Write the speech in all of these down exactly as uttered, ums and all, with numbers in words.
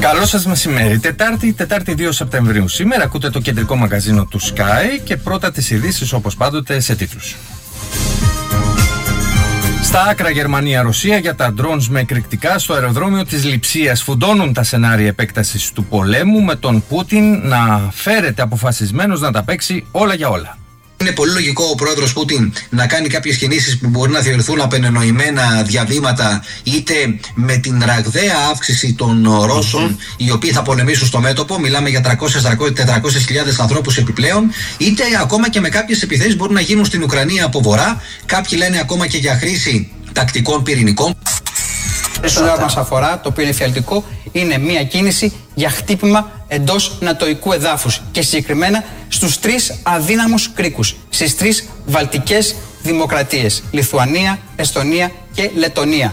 Καλό σας μεσημέρι. Τετάρτη, Τετάρτη δύο Σεπτεμβρίου. Σήμερα ακούτε το κεντρικό μαγαζίνο του Sky και πρώτα τις ειδήσεις όπως πάντοτε σε τίτλους. Στα άκρα Γερμανία-Ρωσία για τα drones με εκρηκτικά στο αεροδρόμιο της Λειψίας. Φουντώνουν τα σενάρια επέκτασης του πολέμου με τον Πούτιν να φέρεται αποφασισμένος να τα παίξει όλα για όλα. Είναι πολύ λογικό ο πρόεδρος Πούτιν να κάνει κάποιες κινήσεις που μπορεί να θεωρηθούν απενενοημένα διαβήματα, είτε με την ραγδαία αύξηση των Ρώσων, mm-hmm. οι οποίοι θα πολεμήσουν στο μέτωπο, μιλάμε για τριακόσιες με τετρακόσιες χιλιάδες ανθρώπους επιπλέον, είτε ακόμα και με κάποιες επιθέσεις μπορούν να γίνουν στην Ουκρανία από βορρά. Κάποιοι λένε ακόμα και για χρήση τακτικών πυρηνικών. Αυτό που μας αφορά, το οποίο είναι εφιαλτικό, είναι μια κίνηση για χτύπημα εντός νατοϊκού εδάφους και συγκεκριμένα στους τρεις αδύναμους κρίκους, στις τρεις βαλτικές δημοκρατίες, Λιθουανία, Εστονία και Λετονία.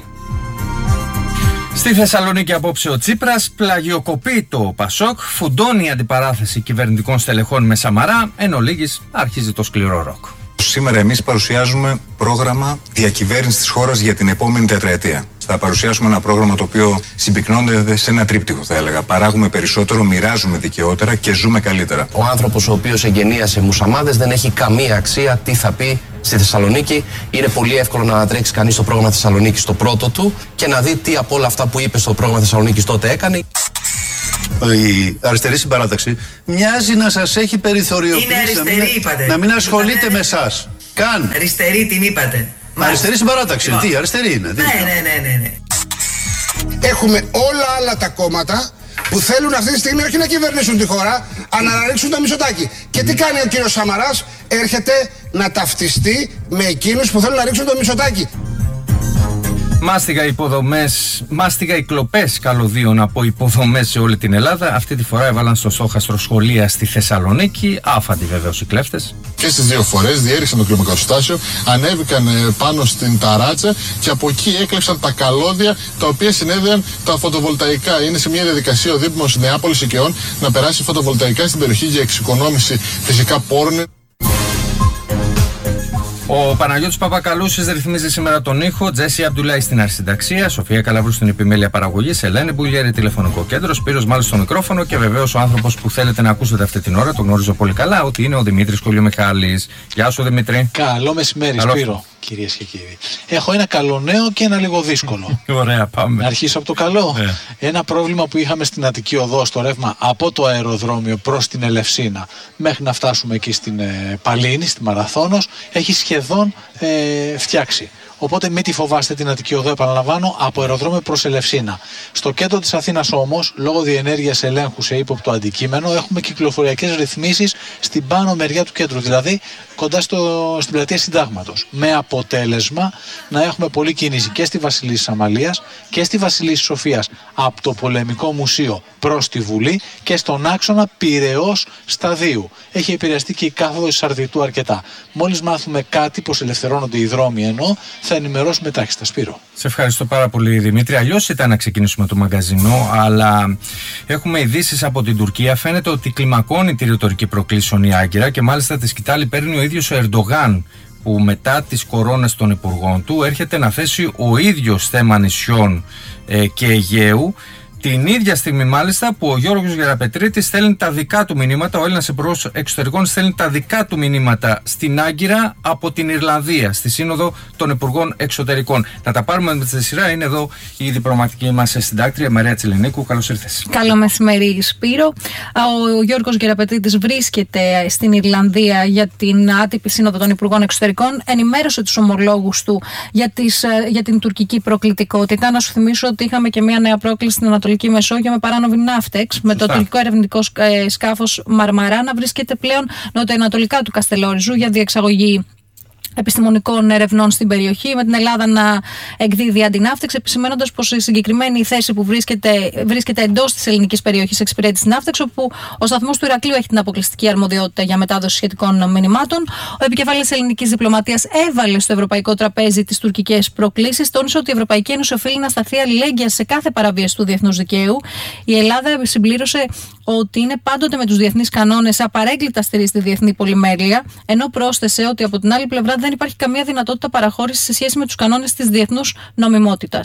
Στη Θεσσαλονίκη απόψε ο Τσίπρας πλαγιοκοπεί το Πασόκ, φουντώνει η αντιπαράθεση κυβερνητικών στελεχών με Σαμαρά, εν ολίγης αρχίζει το σκληρό ροκ. Σήμερα εμείς παρουσιάζουμε πρόγραμμα διακυβέρνησης της χώρας για την επόμενη τετραετία. Θα παρουσιάσουμε ένα πρόγραμμα το οποίο συμπυκνώνεται σε ένα τρίπτυχο, θα έλεγα. Παράγουμε περισσότερο, μοιράζουμε δικαιότερα και ζούμε καλύτερα. Ο άνθρωπος ο οποίος εγγενίασε μουσαμάδες δεν έχει καμία αξία τι θα πει στη Θεσσαλονίκη. Είναι πολύ εύκολο να ανατρέξει κανείς το πρόγραμμα Θεσσαλονίκης στο πρώτο του και να δει τι από όλα αυτά που είπε στο πρόγραμμα Θεσσαλονίκης τότε έκανε. Η αριστερή συμπαράταξη μοιάζει να σας έχει περιθωριοποιήσει. Είναι αριστερή, να μην, είπατε. Να μην ασχολείται είπατε, με εσάς. Καν. Αριστερή την είπατε. Αριστερή συμπαράταξη. Λοιπόν. Τι, αριστερή είναι. Ναι, ναι, ναι, ναι, ναι. Έχουμε όλα άλλα τα κόμματα που θέλουν αυτή τη στιγμή όχι να κυβερνήσουν τη χώρα, αλλά να ρίξουν το Μητσοτάκη. Και τι κάνει ο κύριος Σαμαράς? Έρχεται να ταυτιστεί με εκείνους που θέλουν να ρίξουν το Μητσοτάκη. Μάστιγα υποδομές, μάστιγα οι κλοπές καλωδίων από υποδομές σε όλη την Ελλάδα. Αυτή τη φορά έβαλαν στο στόχαστρο σχολεία στη Θεσσαλονίκη. Άφαντοι βεβαίως οι κλέφτες. Και στις δύο φορές διέριξαν το κλιμακοστάσιο, ανέβηκαν πάνω στην ταράτσα και από εκεί έκλεψαν τα καλώδια τα οποία συνέδεαν τα φωτοβολταϊκά. Είναι σε μια διαδικασία ο Δήμος Νεάπολης Οικαιών να περάσει φωτοβολταϊκά στην περιοχή για εξοικονόμηση φυσικά πόρων. Ο Παναγιώτης Παπακαλούσης ρυθμίζει σήμερα τον ήχο, Τζέσι Αμπτουλάη στην αρχισυνταξία, Σοφία Καλαβρού στην επιμέλεια παραγωγής, Ελένη Μπουλιέρη τηλεφωνικό κέντρο, Σπύρος Μάλης στο μικρόφωνο και βεβαίως ο άνθρωπος που θέλετε να ακούσετε αυτή την ώρα, τον γνωρίζω πολύ καλά, ότι είναι ο Δημήτρης Κολιομιχάλης. Γεια σου Δημήτρη. Καλό μεσημέρι, Καλό. Σπύρο, κυρίες και κύριοι. Έχω ένα καλό νέο και ένα λίγο δύσκολο. Ωραία, πάμε. Να αρχίσω από το καλό. Yeah. Ένα πρόβλημα που είχαμε στην Αττική Οδό στο ρεύμα από το αεροδρόμιο προς την Ελευσίνα μέχρι να φτάσουμε εκεί στην ε, Παλίνη, στη Μαραθώνος, έχει σχεδόν ε, φτιάξει. Οπότε μην τη φοβάστε την Αττική Οδό, επαναλαμβάνω, από αεροδρόμιο προς Ελευσίνα. Στο κέντρο της Αθήνας όμως, λόγω διενέργειας ελέγχου σε ύποπτο αντικείμενο, έχουμε κυκλοφοριακές ρυθμίσεις στην πάνω μεριά του κέντρου, δηλαδή κοντά στο, στην πλατεία Συντάγματος. Με αποτέλεσμα να έχουμε πολλή κίνηση και στη Βασιλίσσης Αμαλίας και στη Βασιλίσσης Σοφίας από το Πολεμικό Μουσείο προς τη Βουλή και στον άξονα Πειραιώς Σταδίου. Έχει επηρεαστεί και η κάθοδος Σαρδιτού αρκετά. Μόλις μάθουμε κάτι, πως ελευθερώνονται οι δρόμοι ενώ, θα ενημερώσουμε τάχιστα. Σπύρο. Σε ευχαριστώ πάρα πολύ Δημήτρη. Αλλιώς ήταν να ξεκινήσουμε το μαγκαζινό, αλλά έχουμε ειδήσεις από την Τουρκία. Φαίνεται ότι κλιμακώνει τη ρητορική προκλήσεων η Άγκυρα και μάλιστα τη σκητάλη παίρνει ο ίδιος ο Ερντογάν, που μετά τις κορώνες των υπουργών του έρχεται να θέσει ο ίδιος θέμα νησιών ε, και Αιγαίου. Την ίδια στιγμή μάλιστα που ο Γιώργος Γεραπετρίτης στέλνει τα δικά του μηνύματα, ο Έλληνας Υπουργός Εξωτερικών στέλνει τα δικά του μηνύματα στην Άγκυρα από την Ιρλανδία, στη Σύνοδο των Υπουργών Εξωτερικών. Να τα πάρουμε με τη σειρά. Είναι εδώ η διπλωματική μας συντάκτρια Μαρία Τσιλενίκου. Καλώς ήρθες. Καλό μεσημέρι, Σπύρο. Ο Γιώργος Γεραπετρίτης βρίσκεται στην Ιρλανδία για την άτυπη Σύνοδο των Υπουργών Εξωτερικών. Ενημέρωσε τους ομολόγους του για, τις, για την τουρκική προκλητικότητα. Να σου θυμίσω ότι είχαμε και μια νέα πρόκληση στην Ανατολική Μεσόγειο με παράνομη ναύτεξ, με το τουρκικό ερευνητικό σκάφος Μαρμαρά να βρίσκεται πλέον νοτιοανατολικά του Καστελόριζου για διεξαγωγή επιστημονικών ερευνών στην περιοχή, με την Ελλάδα να εκδίδει αντιναύτεξ, επισημαίνοντας πως η συγκεκριμένη θέση που βρίσκεται, βρίσκεται εντός της ελληνικής περιοχής εξυπηρέτηση ναύτεξ, όπου ο σταθμός του Ηρακλείου έχει την αποκλειστική αρμοδιότητα για μετάδοση σχετικών μηνυμάτων. Ο επικεφαλής ελληνικής διπλωματίας έβαλε στο ευρωπαϊκό τραπέζι τις τουρκικές προκλήσεις, τόνισε ότι η Ευρωπαϊκή Ένωση οφείλει να σταθεί αλληλέγγυα σε κάθε παραβίαση του διεθνούς δικαίου. Η Ελλάδα συμπλήρωσε ότι είναι πάντοτε με τους διεθνείς κανόνες απαρέγκλητα στηρίζει τη διεθνή πολυμέλεια, ενώ πρόσθεσε ότι από την άλλη πλευρά δεν υπάρχει καμία δυνατότητα παραχώρησης σε σχέση με τους κανόνες της διεθνούς νομιμότητας.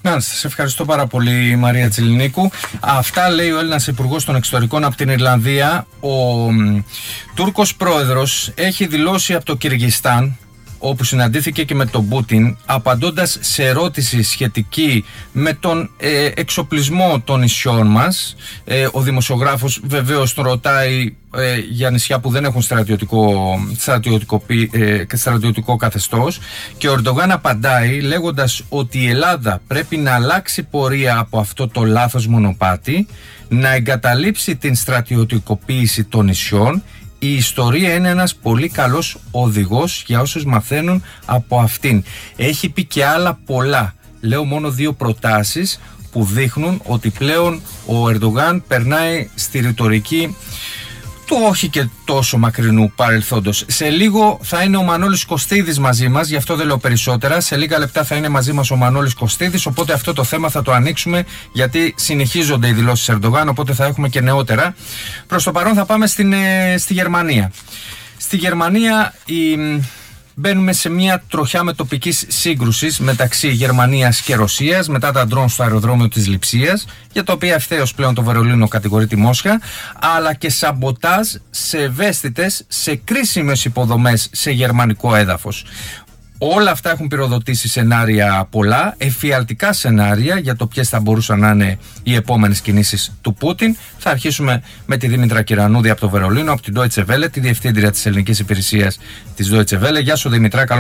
Να, σας ευχαριστώ πάρα πολύ, Μαρία Τσιλινίκου. Αυτά λέει ο Έλληνας Υπουργός των Εξωτερικών από την Ιρλανδία. Ο μ, Τούρκος πρόεδρος έχει δηλώσει από το Κυργιστάν, όπου συναντήθηκε και με τον Πούτιν, απαντώντας σε ερώτηση σχετική με τον ε, εξοπλισμό των νησιών μας. Ε, ο δημοσιογράφος βεβαίως τον ρωτάει ε, για νησιά που δεν έχουν στρατιωτικό, στρατιωτικό, ε, στρατιωτικό καθεστώς, και ο Ερντογάν απαντάει λέγοντας ότι η Ελλάδα πρέπει να αλλάξει πορεία από αυτό το λάθος μονοπάτι, να εγκαταλείψει την στρατιωτικοποίηση των νησιών. Η ιστορία είναι ένας πολύ καλός οδηγός για όσους μαθαίνουν από αυτήν. Έχει πει και άλλα πολλά. Λέω μόνο δύο προτάσεις που δείχνουν ότι πλέον ο Ερντογάν περνάει στη ρητορική του όχι και τόσο μακρινού παρελθόντος. Σε λίγο θα είναι ο Μανώλης Κωστίδης μαζί μας, γι' αυτό δεν λέω περισσότερα. Σε λίγα λεπτά θα είναι μαζί μας ο Μανώλης Κωστίδης, οπότε αυτό το θέμα θα το ανοίξουμε, γιατί συνεχίζονται οι δηλώσεις Ερντογάν, οπότε θα έχουμε και νεότερα. Προς το παρόν θα πάμε στην, ε, στη Γερμανία. Στη Γερμανία η... μπαίνουμε σε μια τροχιά μετοπικής σύγκρουσης μεταξύ Γερμανίας και Ρωσίας μετά τα ντρόν στο αεροδρόμιο της Λειψίας, για το οποίο ευθέως πλέον το Βερολίνο κατηγορεί τη Μόσχα, αλλά και σαμποτάζ σε ευαίσθητες, σε κρίσιμες υποδομές σε γερμανικό έδαφος. Όλα αυτά έχουν πυροδοτήσει σενάρια πολλά, εφιαλτικά σενάρια για το ποιες θα μπορούσαν να είναι οι επόμενες κινήσεις του Πούτιν. Θα αρχίσουμε με τη Δήμητρα Κυρανούδη από το Βερολίνο, από την Deutsche Welle, τη διευθύντρια της ελληνικής υπηρεσίας της Deutsche Welle. Γεια σου, Δημητρά.